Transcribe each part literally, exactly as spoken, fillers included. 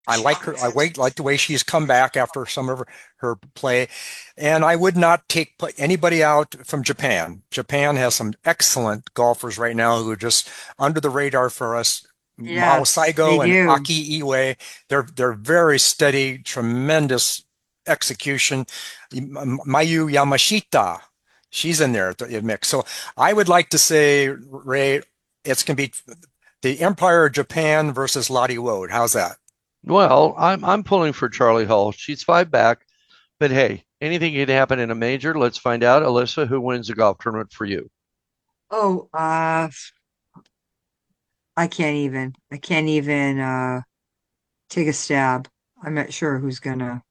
I like her. I wait like the way she's come back after some of her, her play, and I would not take pl- anybody out from Japan. Japan has some excellent golfers right now who are just under the radar for us. Mao Yes, they Saigo and do. Aki Iwai, they're they're very steady, tremendous execution. Mayu Yamashita, she's in there in the mix. So I would like to say, Ray, it's going to be the Empire of Japan versus Lottie Woad. How's that? Well, I'm I'm pulling for Charlie Hull. She's five back, but hey, anything can happen in a major. Let's find out, Alyssa, who wins the golf tournament for you. Oh, uh, I can't even. I can't even uh take a stab. I'm not sure who's gonna.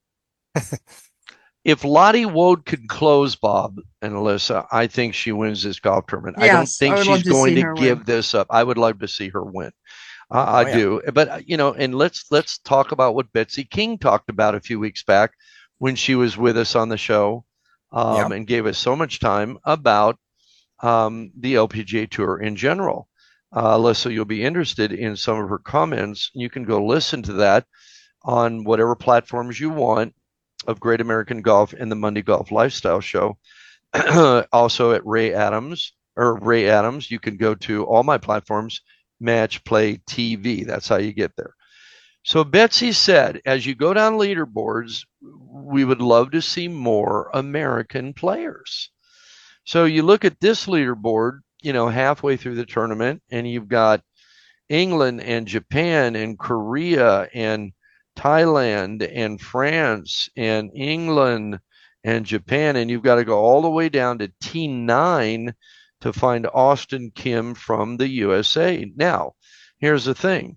If Lottie Woad could close, Bob and Alyssa, I think she wins this golf tournament. I don't Yes, I think would love she's to going see to her win. give this up. I would love to see her win. I, I Oh yeah. do, but uh, you know, and let's let's talk about what Betsy King talked about a few weeks back when she was with us on the show, um, Yep. and gave us so much time about um, the L P G A Tour in general. Uh, Alyssa, you'll be interested in some of her comments. You can go listen to that on whatever platforms you want of Great American Golf and the Monday Golf Lifestyle Show. Also at Ray Adams or Ray Adams, you can go to all my platforms, Match Play T V. That's how you get there. So Betsy said, as you go down leaderboards, we would love to see more American players. So you look at this leaderboard, you know, halfway through the tournament, and you've got England and Japan and Korea and Thailand and France and England and Japan. And you've got to go all the way down to T nine to find Austin Kim from the U S A. Now, here's the thing.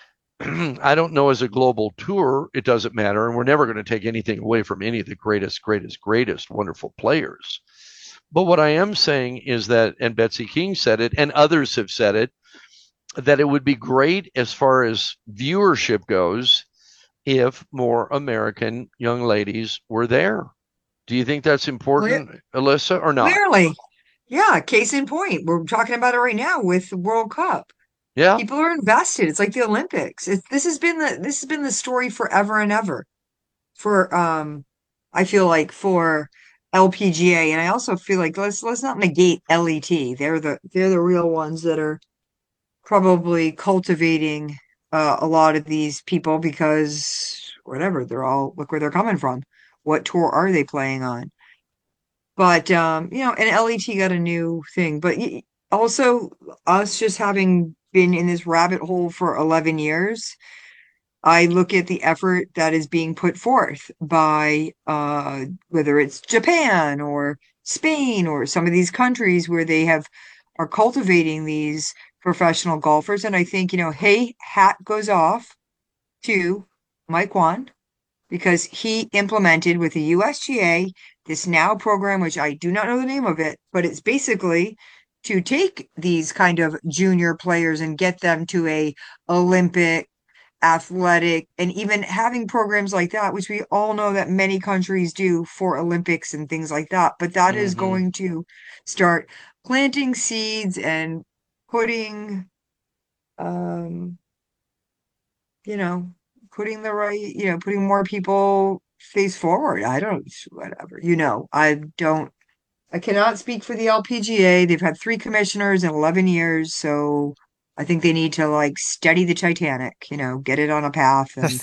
I don't know as a global tour, it doesn't matter. And we're never going to take anything away from any of the greatest, greatest, greatest wonderful players. But what I am saying is that, and Betsy King said it, and others have said it, that it would be great as far as viewership goes if more American young ladies were there. Do you think that's Cle- important, Alyssa, or not? Clearly, yeah. Case in point, we're talking about it right now with the World Cup. Yeah. People are invested. It's like the Olympics. It's, this has been the this has been the story forever and ever for um I feel like for L P G A, and I also feel like let's let's not negate L E T. They're the they're the real ones that are probably cultivating uh, a lot of these people because whatever, they're all look where they're coming from. What tour are they playing on? But um, you know, and L E T got a new thing, but y- also us just having been in this rabbit hole for eleven years, I look at the effort that is being put forth by uh whether it's Japan or Spain or some of these countries where they have are cultivating these professional golfers. And I think, you know, hey, hat goes off to Mike Wan because he implemented with the U S G A this now program, which I do not know the name of it, but it's basically to take these kind of junior players and get them to a Olympic, athletic, and even having programs like that, which we all know that many countries do for Olympics and things like that. But that is Mm-hmm. going to start planting seeds and putting, um, you know, putting the right, you know, putting more people face forward. I don't, whatever, you know, I don't, I cannot speak for the L P G A. They've had three commissioners in eleven years, so I think they need to like steady the Titanic, you know, get it on a path and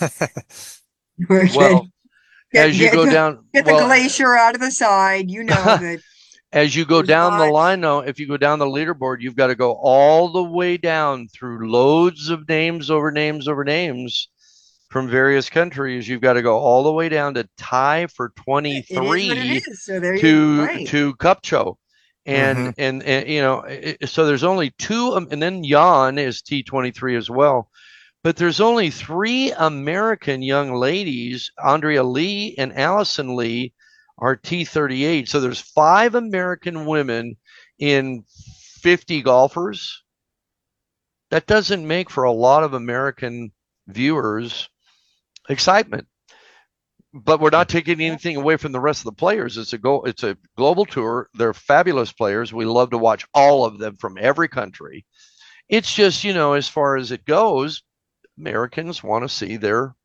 get Well, get as you get go the down, get the well, glacier out of the side. You know that as you go there's down the not line, though, if you go down the leaderboard, you've got to go all the way down through loads of names over names over names from various countries. You've got to go all the way down to tie for it is what it twenty-three is. So there you to right. to Cupcho. And, hmm and and you know, it, so there's only two, um, and then Jan is T twenty-three as well. But there's only three American young ladies, Andrea Lee and Allison Lee, are T thirty-eight. So there's five American women in fifty golfers. That doesn't make for a lot of American viewers excitement. But we're not taking anything away from the rest of the players. It's a go. It's a global tour. They're fabulous players. We love to watch all of them from every country. It's just, you know, as far as it goes, Americans want to see their